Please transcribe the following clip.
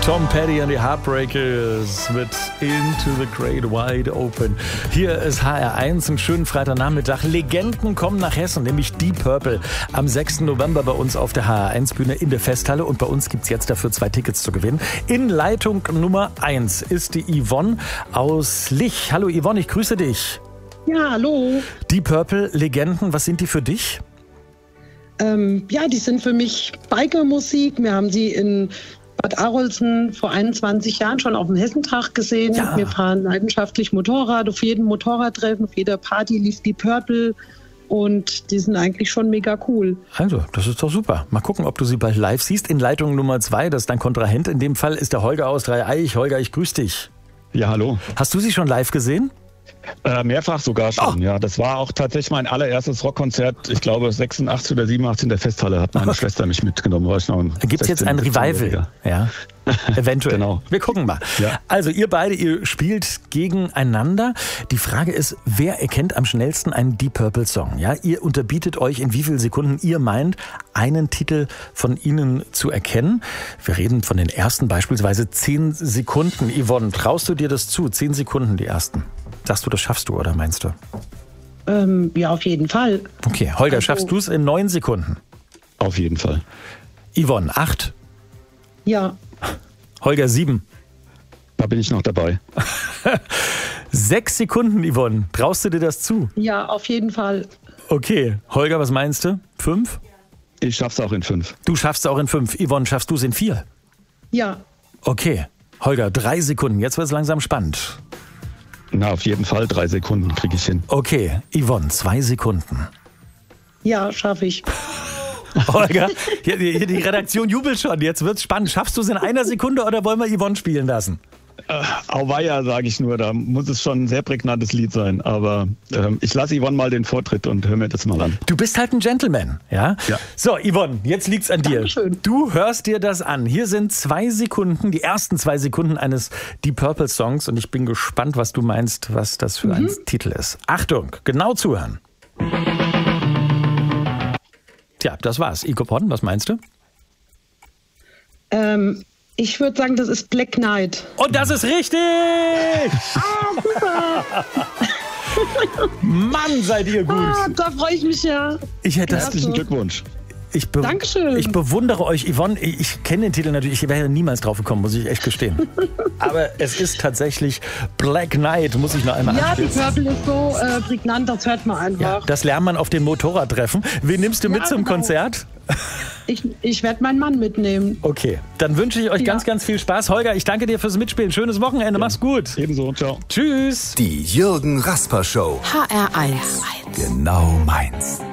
Tom Petty and the Heartbreakers mit Into the Great Wide Open. Hier ist HR1, einen schönen Freitagnachmittag. Legenden kommen nach Hessen, nämlich Deep Purple. Am 6. November bei uns auf der HR1-Bühne in der Festhalle. Und bei uns gibt es jetzt dafür 2 Tickets zu gewinnen. In Leitung Nummer 1 ist die Yvonne aus Lich. Hallo Yvonne, ich grüße dich. Ja, hallo. Deep Purple, Legenden, was sind die für dich? Die sind für mich Biker-Musik. Wir haben sie in Bad Arolsen vor 21 Jahren schon auf dem Hessentag gesehen. Ja. Wir fahren leidenschaftlich Motorrad. Auf jedem Motorradtreffen, auf jeder Party lief die Purple. Und die sind eigentlich schon mega cool. Also, das ist doch super. Mal gucken, ob du sie bald live siehst. In Leitung Nummer 2, das ist dein Kontrahent. In dem Fall ist der Holger aus Dreieich. Holger, ich grüße dich. Ja, hallo. Hast du sie schon live gesehen? Mehrfach sogar schon, ja. Das war auch tatsächlich mein allererstes Rockkonzert. Ich glaube 86 oder 87 in der Festhalle hat meine Schwester mich mitgenommen. Gibt es jetzt ein Revival? Ja, eventuell. Genau. Wir gucken mal. Ja. Also ihr beide, ihr spielt gegeneinander. Die Frage ist, wer erkennt am schnellsten einen Deep Purple Song? Ja, ihr unterbietet euch, in wie vielen Sekunden ihr meint, einen Titel von ihnen zu erkennen. Wir reden von den ersten beispielsweise 10 Sekunden. Yvonne, traust du dir das zu? 10 Sekunden die ersten. Sagst du, das schaffst du, oder meinst du? Ja, auf jeden Fall. Okay, Holger, schaffst du es in 9 Sekunden? Auf jeden Fall. Yvonne, 8? Ja. Holger, 7? Da bin ich noch dabei. 6 Sekunden, Yvonne. Traust du dir das zu? Ja, auf jeden Fall. Okay, Holger, was meinst du? 5? Ich schaff's auch in 5. Du schaffst es auch in 5. Yvonne, schaffst du es in 4? Ja. Okay, Holger, 3 Sekunden. Jetzt wird es langsam spannend. Na, auf jeden Fall 3 Sekunden kriege ich hin. Okay, Yvonne, 2 Sekunden. Ja, schaffe ich. Holger, hier die Redaktion jubelt schon. Jetzt wird's spannend. Schaffst du es in 1 Sekunde oder wollen wir Yvonne spielen lassen? Auweia, sage ich nur. Da muss es schon ein sehr prägnantes Lied sein. Aber ich lasse Yvonne mal den Vortritt und hör mir das mal an. Du bist halt ein Gentleman, ja? Ja. So, Yvonne, jetzt liegt's an dir. Dankeschön. Du hörst dir das an. Hier sind 2 Sekunden, die ersten 2 Sekunden eines Deep Purple Songs. Und ich bin gespannt, was du meinst, was das für ein Titel ist. Achtung, genau zuhören. Tja, das war's. Yvonne, was meinst du? Ich würde sagen, das ist Black Knight. Und das ist richtig! Super! Mann, seid ihr gut! Da freue ich mich ja. Herzlichen Glückwunsch. Dankeschön. Ich bewundere euch, Yvonne. Ich kenne den Titel natürlich, ich wäre ja niemals drauf gekommen, muss ich echt gestehen. Aber es ist tatsächlich Black Knight, muss ich noch einmal anspielen. Ja, die Purple ist so prägnant, das hört man einfach. Ja, das lernt man auf den Motorradtreffen. Wen nimmst du mit zum Konzert? Ich werde meinen Mann mitnehmen. Okay, dann wünsche ich euch ganz, ganz viel Spaß. Holger, ich danke dir fürs Mitspielen. Schönes Wochenende, mach's gut. Ebenso, ciao. Tschüss. Die Jürgen Rasper Show. HR1. Genau meins.